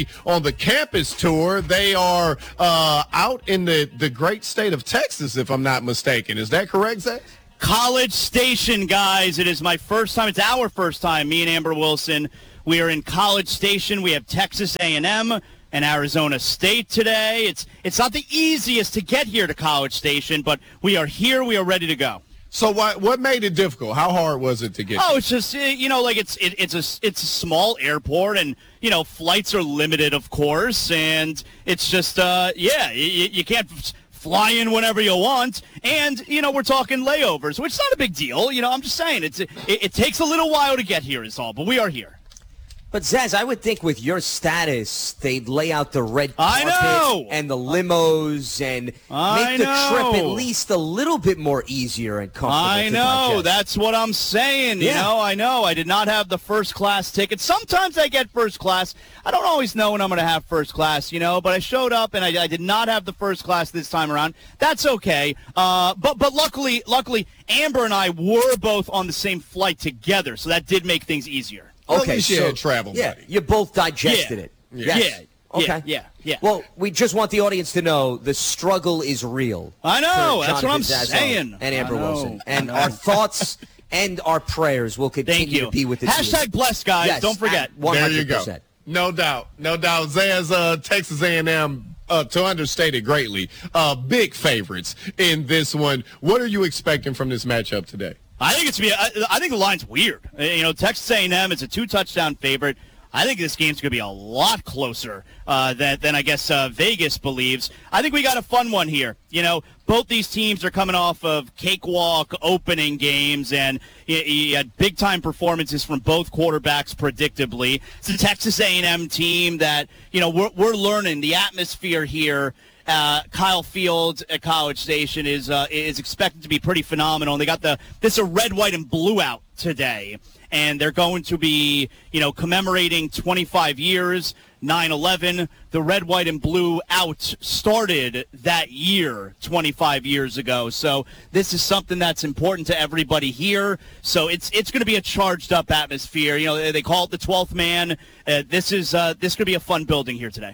on the campus tour. They are out in the great state of Texas, if I'm not mistaken. Is that correct, Zach? College Station, guys. It is my first time. It's our first time, me and Amber Wilson. We are in College Station. We have Texas A&M and Arizona State today. It's not the easiest to get here to College Station, but we are here. We are ready to go. So what made it difficult? How hard was it to get? Oh, it's just it's a small airport, and flights are limited, of course, and it's just you can't fly in whenever you want, and we're talking layovers, which is not a big deal. I'm just saying it takes a little while to get here is all, but we are here. But, Zaz, I would think with your status, they'd lay out the red carpet and the limos and make the trip at least a little bit more easier and comfortable. I know. That's what I'm saying. Yeah. I know. I did not have the first-class ticket. Sometimes I get first class. I don't always know when I'm going to have first class, but I showed up, and I did not have the first class this time around. That's okay. But luckily, Amber and I were both on the same flight together, so that did make things easier. Okay, so travel, buddy. You both digested it. Yes. Okay. Yeah. Well, we just want the audience to know the struggle is real. I know. That's what I'm Zazzone saying. And Amber Wilson. And our thoughts and our prayers will continue to be with the team. #blessed, guys. Yes, Don't forget. 100%. There you go. No doubt. Zaz, Texas A&M, to understate it greatly, big favorites in this one. What are you expecting from this matchup today? I think the line's weird. Texas A&M is a 2-touchdown favorite. I think this game's going to be a lot closer than I guess Vegas believes. I think we got a fun one here. Both these teams are coming off of cakewalk opening games, and you had big-time performances from both quarterbacks predictably. It's a Texas A&M team that, we're learning the atmosphere here. Kyle Field at College Station is expected to be pretty phenomenal. And they got this a red, white, and blue out today, and they're going to be commemorating 25 years, 9/11. The red, white, and blue out started that year 25 years ago. So this is something that's important to everybody here. So it's going to be a charged up atmosphere. They call it the 12th man. This could be a fun building here today.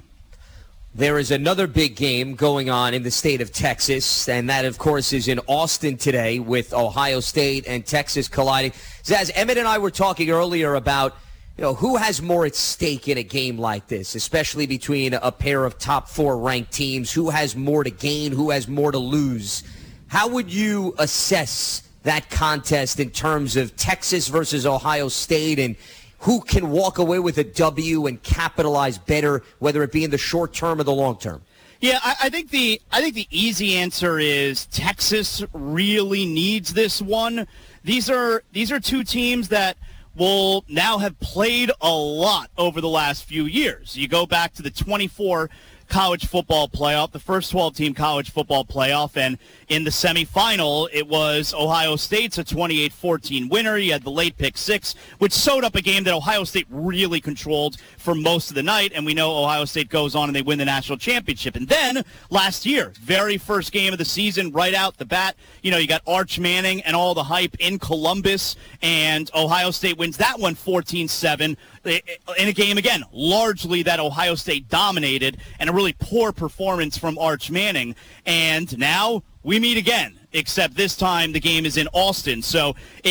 There is another big game going on in the state of Texas, and that, of course, is in Austin today with Ohio State and Texas colliding. Zaz, Emmett and I were talking earlier about, who has more at stake in a game like this, especially between a pair of top 4 ranked teams. Who has more to gain? Who has more to lose? How would you assess that contest in terms of Texas versus Ohio State, and who can walk away with a W and capitalize better, whether it be in the short term or the long term? Yeah, I think the easy answer is Texas really needs this one. These are two teams that will now have played a lot over the last few years. You go back to the 24 college football playoff, the first 12-team college football playoff, and in the semifinal, it was Ohio State's a 28-14 winner. You had the late pick 6, which sewed up a game that Ohio State really controlled for most of the night, and we know Ohio State goes on and they win the national championship. And then last year, very first game of the season, right out the bat, you got Arch Manning and all the hype in Columbus, and Ohio State wins that one 14-7 in a game, again, largely that Ohio State dominated, and a really poor performance from Arch Manning. And now we meet again, except this time the game is in Austin. So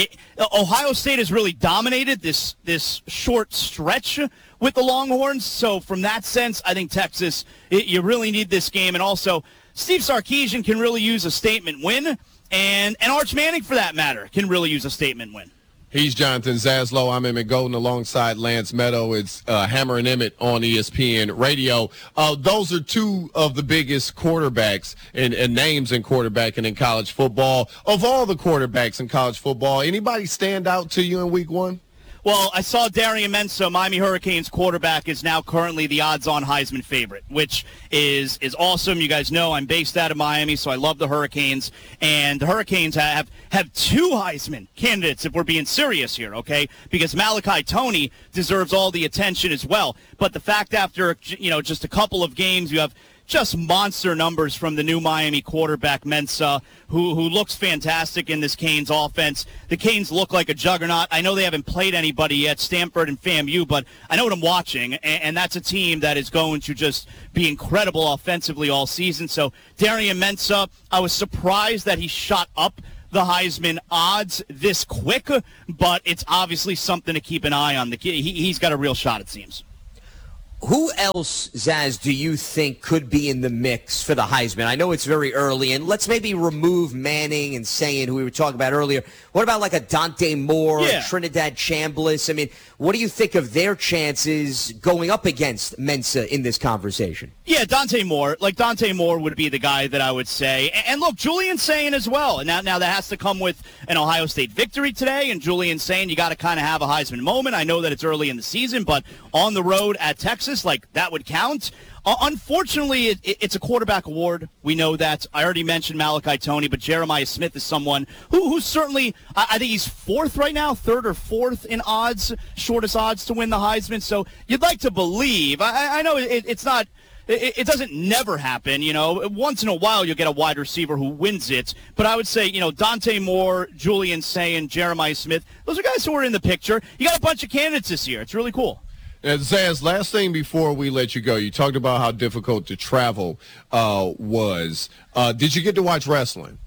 Ohio State has really dominated this short stretch with the Longhorns. So from that sense, I think Texas, you really need this game. And also, Steve Sarkisian can really use a statement win, and Arch Manning, for that matter, can really use a statement win. He's Jonathan Zaslow. I'm Emmett Golden alongside Lance Meadow. It's Hammer and Emmett on ESPN Radio. Those are two of the biggest quarterbacks and names in quarterbacking in college football. Of all the quarterbacks in college football, anybody stand out to you in week one? Well, I saw Darian Menso, Miami Hurricanes quarterback, is now currently the odds-on Heisman favorite, which is awesome. You guys know I'm based out of Miami, so I love the Hurricanes. And the Hurricanes have two Heisman candidates, if we're being serious here, okay? Because Malachi Toney deserves all the attention as well. But the fact after, just a couple of games, you have just monster numbers from the new Miami quarterback, Mensah, who looks fantastic in this Canes offense. The Canes look like a juggernaut. I know they haven't played anybody yet, Stanford and FAMU, but I know what I'm watching, and that's a team that is going to just be incredible offensively all season. So Darian Mensah, I was surprised that he shot up the Heisman odds this quick, but it's obviously something to keep an eye on. The kid, he's got a real shot, it seems. Who else, Zaz, do you think could be in the mix for the Heisman? I know it's very early, and let's maybe remove Manning and Sayin, who we were talking about earlier. What about like a Dante Moore, Trinidad Chambliss? I mean, what do you think of their chances going up against Mensah in this conversation? Yeah, Dante Moore. Like, Dante Moore would be the guy that I would say. And look, Julian Sayin as well. And now that has to come with an Ohio State victory today. And Julian Sayin, you got to kind of have a Heisman moment. I know that it's early in the season, but on the road at Texas, like, that would count. Unfortunately, it's a quarterback award. We know that. I already mentioned Malachi Toney, but Jeremiah Smith is someone who's certainly, I think he's fourth right now, third or fourth in odds, shortest odds to win the Heisman. So you'd like to believe. I know it's not. It doesn't never happen, you know. Once in a while you'll get a wide receiver who wins it. But I would say, you know, Dante Moore, Julian Sayin, Jeremiah Smith, those are guys who are in the picture. You got a bunch of candidates this year. It's really cool. Zaz, last thing before we let you go, you talked about how difficult to travel was. Did you get to watch wrestling?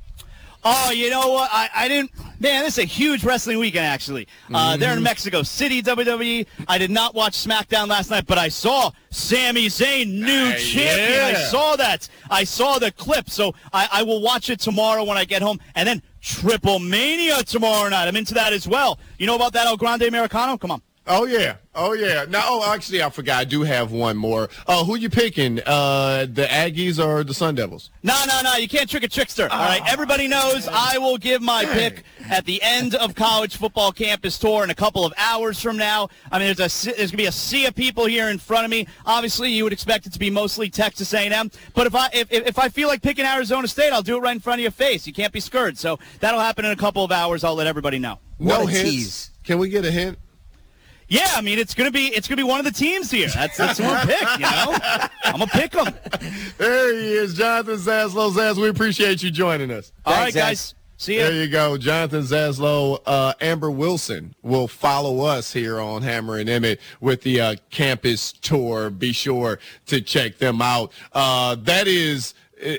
Oh, you know what? I didn't. Man, this is a huge wrestling weekend, actually. They're in Mexico City, WWE. I did not watch SmackDown last night, but I saw Sami Zayn, new champion. Yeah. I saw that. I saw the clip. So I will watch it tomorrow when I get home. And then Triple Mania tomorrow night. I'm into that as well. You know about that El Grande Americano? Come on. Oh, yeah. No, actually, I forgot. I do have one more. Who you picking, the Aggies or the Sun Devils? No. You can't trick a trickster. All right. Everybody knows I will give my pick at the end of College Football Campus Tour in a couple of hours from now. I mean, there's going to be a sea of people here in front of me. Obviously, you would expect it to be mostly Texas A&M. But if I feel like picking Arizona State, I'll do it right in front of your face. You can't be scared. So that'll happen in a couple of hours. I'll let everybody know. No hints. Can we get a hint? Yeah, I mean, it's gonna be one of the teams here. That's who we'll pick, you know? I'm going to pick them. There he is, Jonathan Zaslow. Zaz, we appreciate you joining us. All right, guys. See ya. There you go. Jonathan Zaslow. Amber Wilson will follow us here on Hammer and Emmett with the campus tour. Be sure to check them out. That is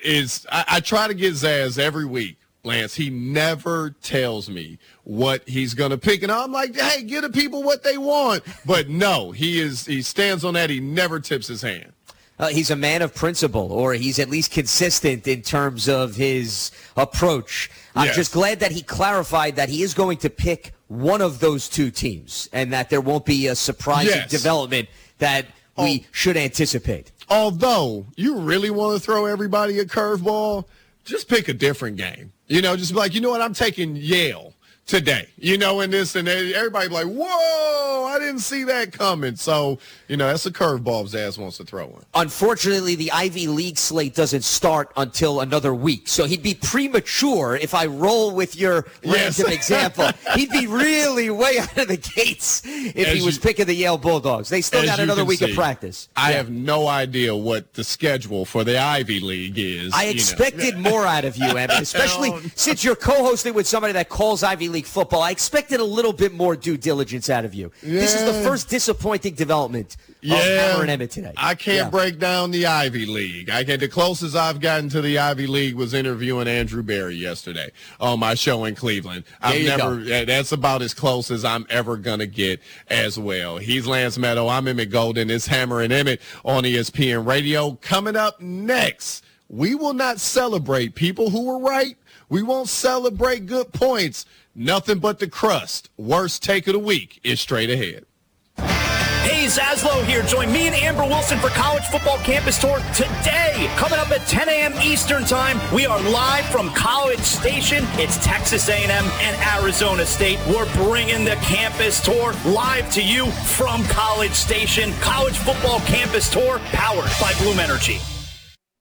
I try to get Zaz every week. Lance, he never tells me what he's going to pick. And I'm like, hey, give the people what they want. But no, he stands on that. He never tips his hand. He's a man of principle, or he's at least consistent in terms of his approach. I'm just glad that he clarified that he is going to pick one of those two teams and that there won't be a surprising development that we should anticipate. Although you really want to throw everybody a curveball, just pick a different game. You know, just be like, you know what, I'm taking Yale today. You know, in this, and everybody be like, whoa, I didn't see that coming. So, you know, that's a curveball Zaz wants to throw in. Unfortunately, the Ivy League slate doesn't start until another week. So he'd be premature if I roll with your random example. He'd be really way out of the gates if he was picking the Yale Bulldogs. They still got another week of practice. I have no idea what the schedule for the Ivy League is. I expected more out of you, Evan, especially since you're co-hosting with somebody that calls Ivy League football. I expected a little bit more due diligence out of you. This is the first disappointing development of Hammer and Emmett today. I can't break down the Ivy League. The closest I've gotten to the Ivy League was interviewing Andrew Berry yesterday on my show in Cleveland. That's about as close as I'm ever going to get as well. He's Lance Meadow. I'm Emmett Golden. It's Hammer and Emmett on ESPN Radio. Coming up next, we will not celebrate people who were right. We won't celebrate good points. Nothing but the crust. Worst take of the week is straight ahead. Hey, Zaslow here. Join me and Amber Wilson for College Football Campus Tour today. Coming up at 10 a.m. Eastern Time, we are live from College Station. It's Texas A&M and Arizona State. We're bringing the campus tour live to you from College Station. College Football Campus Tour, powered by Bloom Energy.